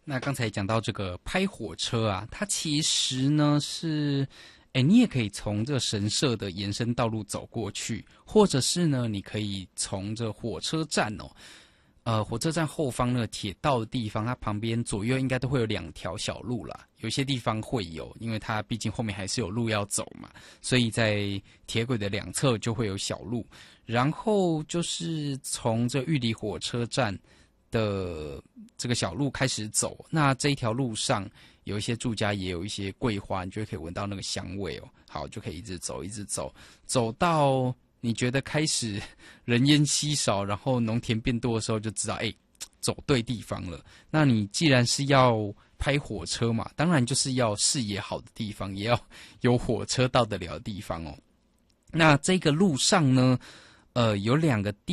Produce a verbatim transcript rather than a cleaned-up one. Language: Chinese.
那刚才讲到这个拍火车啊，它其实呢是，哎，你也可以从这个神社的延伸道路走过去，或者是呢，你可以从这火车站哦，呃，火车站后方那个铁道的地方，它旁边左右应该都会有两条小路啦。有些地方会有，因为它毕竟后面还是有路要走嘛，所以在铁轨的两侧就会有小路。然后就是从这玉里火车站的这个小路开始走，那这一条路上有一些住家，也有一些桂花，你就可以闻到那个香味哦。好，就可以一直走，一直走，走到你觉得开始人烟稀少，然后农田变多的时候，就知道哎，走对地方了。那你既然是要拍火车嘛，当然就是要视野好的地方，也要有火车到得了的地方哦。那这个路上呢，呃，有两个地